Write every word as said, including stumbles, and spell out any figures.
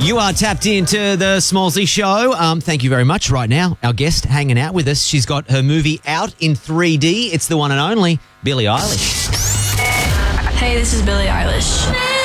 You are tapped into the Smallsy Show. Um, thank you very much. Right now, our guest hanging out with us. She's got her movie out in three D. It's the one and only Billie Eilish. Hey, this is Billie Eilish.